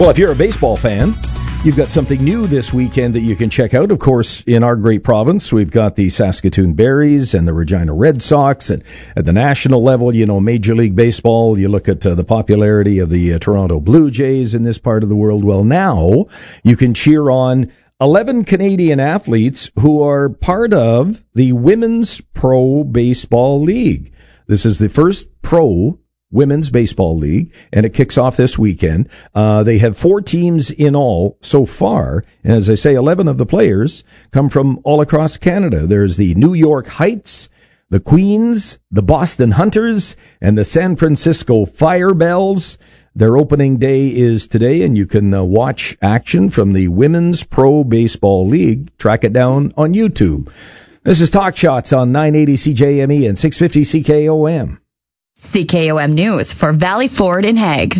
Well, if you're a baseball fan, you've got something new this weekend that you can check out. Of course, in our great province, we've got the Saskatoon Berries and the Regina Red Sox. And at the national level, you know, Major League Baseball, you look at the popularity of the Toronto Blue Jays in this part of the world. Well, now you can cheer on 11 Canadian athletes who are part of the Women's Pro Baseball League. This is the first pro Women's Baseball League, and it kicks off this weekend. They have 4 teams in all so far, and as I say, 11 of the players come from all across Canada. There's the New York Heights, the Queens, the Boston Hunters, and the San Francisco Firebells. Their opening day is today, and you can watch action from the Women's Pro Baseball League. Track it down on YouTube. This is Talk Shots on 980 CJME and 650 CKOM. CKOM News for Valley Ford in Hague.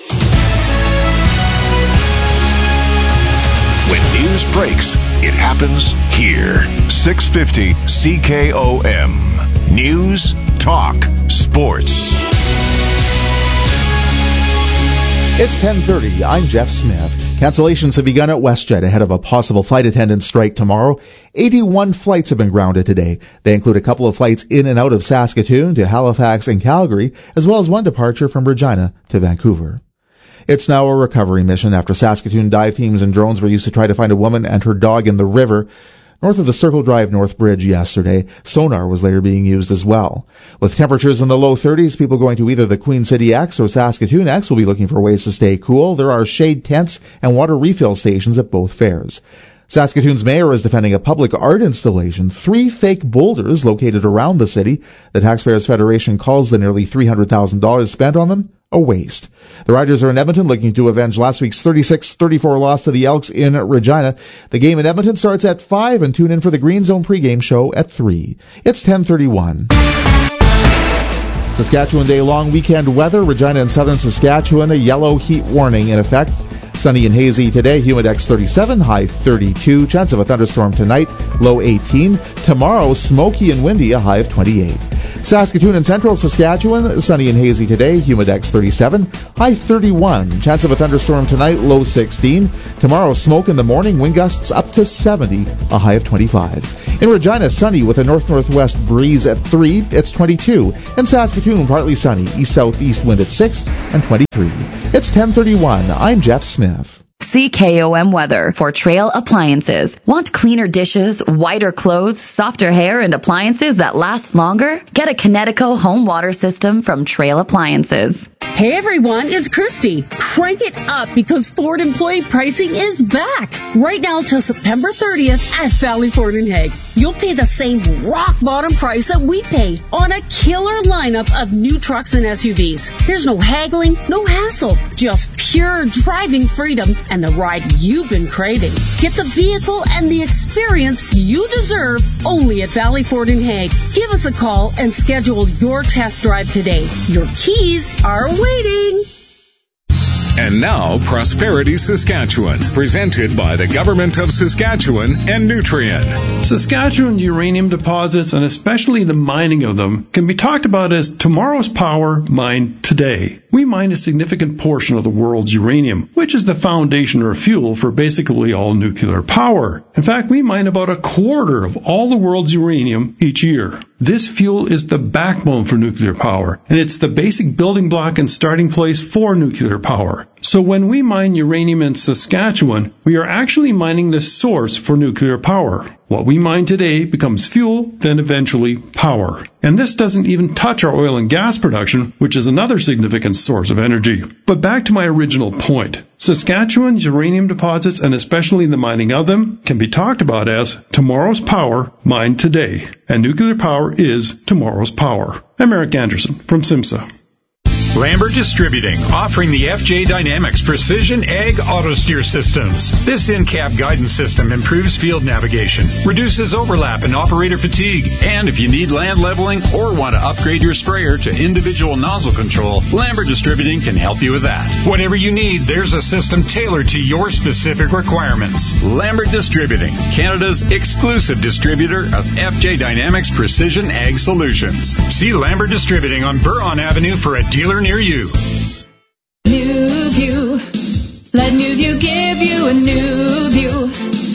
When news breaks, it happens here. 650 CKOM. News, talk, sports. It's 10:30. I'm Jeff Smith. Cancellations have begun at WestJet ahead of a possible flight attendant strike tomorrow. 81 flights have been grounded today. They include a couple of flights in and out of Saskatoon to Halifax and Calgary, as well as one departure from Regina to Vancouver. It's now a recovery mission after Saskatoon dive teams and drones were used to try to find a woman and her dog in the river north of the Circle Drive North Bridge yesterday. Sonar was later being used as well. With temperatures in the low 30s, people going to either the Queen City X or Saskatoon X will be looking for ways to stay cool. There are shade tents and water refill stations at both fairs. Saskatoon's mayor is defending a public art installation, 3 fake boulders located around the city. The Taxpayers Federation calls the nearly $300,000 spent on them a waste. The Riders are in Edmonton looking to avenge last week's 36-34 loss to the Elks in Regina. The game in Edmonton starts at 5 and tune in for the Green Zone pregame show at 3. It's 10:31. Saskatchewan Day long weekend weather. Regina and southern Saskatchewan, a yellow heat warning in effect. Sunny and hazy today, humidex 37, high 32. Chance of a thunderstorm tonight, low 18. Tomorrow, smoky and windy, a high of 28. Saskatoon and central Saskatchewan, sunny and hazy today, humidex 37, high 31. Chance of a thunderstorm tonight, low 16. Tomorrow, smoke in the morning, wind gusts up to 70, a high of 25. In Regina, sunny with a north-northwest breeze at 3, it's 22. In Saskatoon, partly sunny, east-southeast wind at 6 and 23. It's 10:31. I'm Jeff Smith. CKOM weather for Trail Appliances. Want cleaner dishes, whiter clothes, softer hair, and appliances that last longer? Get a Kinetico home water system from Trail Appliances. Hey everyone, it's Christy. Crank it up because Ford employee pricing is back. Right now till September 30th at Valley Ford in Hague. You'll pay the same rock bottom price that we pay on a killer lineup of new trucks and SUVs. There's no haggling, no hassle, just pure driving freedom and the ride you've been craving. Get the vehicle and the experience you deserve only at Valley Ford in Hague. Give us a call and schedule your test drive today. Your keys are waiting. And now, Prosperity Saskatchewan, presented by the Government of Saskatchewan and Nutrien. Saskatchewan uranium deposits, and especially the mining of them, can be talked about as tomorrow's power mined today. We mine a significant portion of the world's uranium, which is the foundation or fuel for basically all nuclear power. In fact, we mine about a quarter of all the world's uranium each year. This fuel is the backbone for nuclear power, and it's the basic building block and starting place for nuclear power. So when we mine uranium in Saskatchewan, we are actually mining the source for nuclear power. What we mine today becomes fuel, then eventually power. And this doesn't even touch our oil and gas production, which is another significant source of energy. But back to my original point. Saskatchewan's uranium deposits, and especially the mining of them, can be talked about as tomorrow's power mined today. And nuclear power is tomorrow's power. I'm Eric Anderson from SIMSA. Lambert Distributing, offering the FJ Dynamics Precision Ag Auto Steer Systems. This in-cab guidance system improves field navigation, reduces overlap and operator fatigue, and if you need land leveling or want to upgrade your sprayer to individual nozzle control, Lambert Distributing can help you with that. Whatever you need, there's a system tailored to your specific requirements. Lambert Distributing, Canada's exclusive distributor of FJ Dynamics Precision Ag Solutions. See Lambert Distributing on Buron Avenue for a dealer near you. New View, Let New View give you a new view.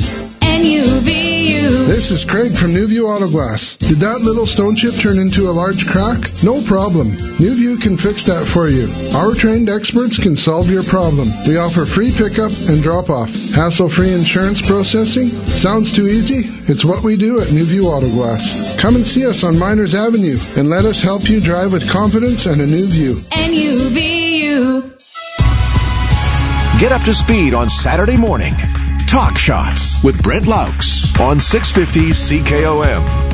NUVU. This is Craig from New View Auto Glass. Did that little stone chip turn into a large crack? No problem. New View can fix that for you. Our trained experts can solve your problem. We offer free pickup and drop-off. Hassle-free insurance processing? Sounds too easy? It's what we do at New View Auto Glass. Come and see us on Miners Avenue and let us help you drive with confidence and a new view. NUVU. Get up to speed on Saturday morning. Talk Shots with Brent Laux on 650 CKOM.